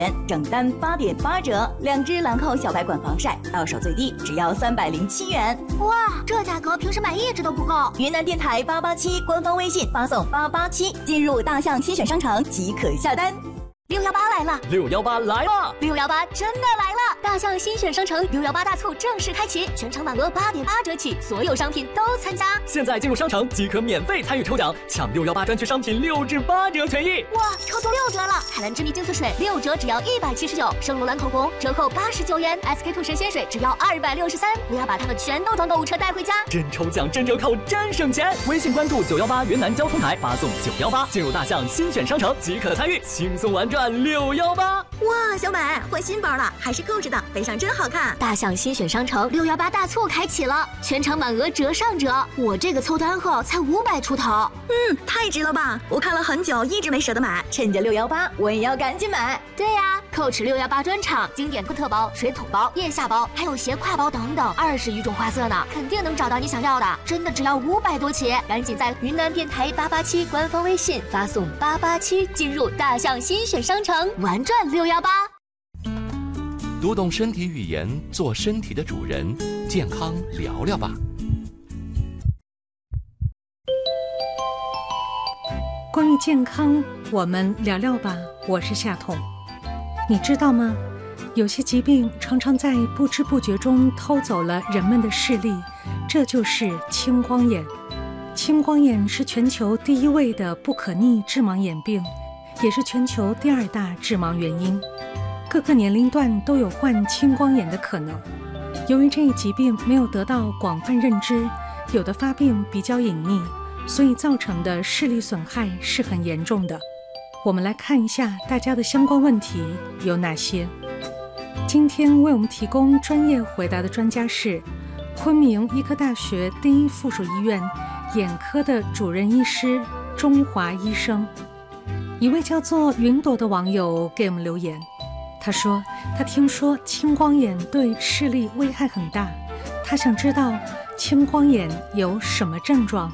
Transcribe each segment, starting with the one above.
整单8.8折，2支兰蔻小白管防晒，到手最低只要307元。 哇，这价格平时买1支都不够。 云南电台887官方微信发送887，进入大象新选商城即可下单。 618来了 ，618来了 ，618真的来了！大象新选商城618大促正式开启，全场满额8.8折起，所有商品都参加。 现在进入商城即可免费参与抽奖，抢618专区商品6至8折权益。 哇，超出6折了！海蓝之谜净色水6折只要179，圣罗兰口红折扣89元，SK2神仙水只要263。我要把它们全都装购物车带回家。 真抽奖，真折扣，真省钱！微信关注918云南交通台，发送918进入大象新选商城即可参与，轻松玩转618。 哇，小美换新包了，还是购置的，背上真好看。 大象新选商城618大促开启了，全场满额折上折。我这个凑单后才500出头， 太值了吧！我看了很久，一直没舍得买，趁着618，我也要赶紧买。 对呀，Coach 618专场经典特包、水桶包、腋下包，还有斜挎包等等，20余种花色呢，肯定能找到你想要的。真的只要500多起，赶紧在云南电台887官方微信发送887进入大象新选商城，玩转618。 读懂身体语言，做身体的主人，健康聊聊吧。 关于健康，我们聊聊吧。我是夏彤。你知道吗？有些疾病常常在不知不觉中偷走了人们的视力，这就是青光眼。青光眼是全球第1位的不可逆致盲眼病，也是全球第2大致盲原因。各个年龄段都有患青光眼的可能。由于这一疾病没有得到广泛认知，有的发病比较隐匿，所以造成的视力损害是很严重的。我们来看一下大家的相关问题有哪些。今天为我们提供专业回答的专家是昆明医科大学第1附属医院眼科的主任医师钟华医生。一位叫做云朵的网友给我们留言，他说他听说青光眼对视力危害很大，他想知道青光眼有什么症状。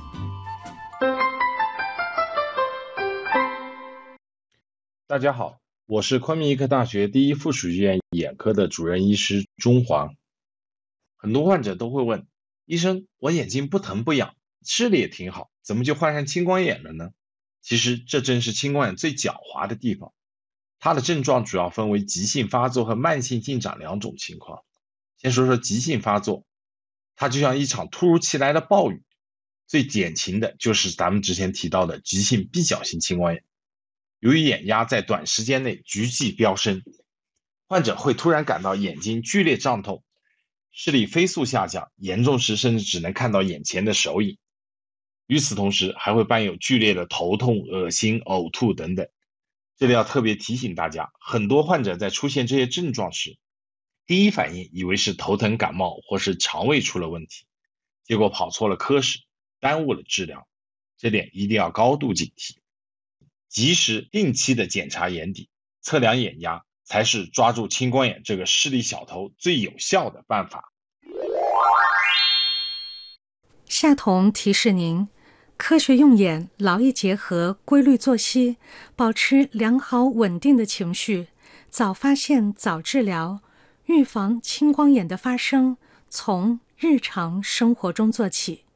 大家好，我是昆明医科大学第1附属医院眼科的主任医师钟华。很多患者都会问，医生，我眼睛不疼不痒，视力也挺好，怎么就患上青光眼了呢？其实这正是青光眼最狡猾的地方。它的症状主要分为急性发作和慢性进展2种情况。先说说急性发作，它就像一场突如其来的暴雨，最典型的就是咱们之前提到的急性闭角性青光眼。由于眼压在短时间内急剧飙升，患者会突然感到眼睛剧烈胀痛，视力飞速下降，严重时甚至只能看到眼前的手影。与此同时，还会伴有剧烈的头痛、恶心、呕吐等等。这里要特别提醒大家，很多患者在出现这些症状时，第一反应以为是头疼感冒或是肠胃出了问题，结果跑错了科室，耽误了治疗。这点一定要高度警惕。及时定期的检查眼底，测量眼压，才是抓住青光眼这个视力小偷最有效的办法。 夏彤提示您，科学用眼，劳逸结合，规律作息，保持良好稳定的情绪，早发现早治疗，预防青光眼的发生，从日常生活中做起。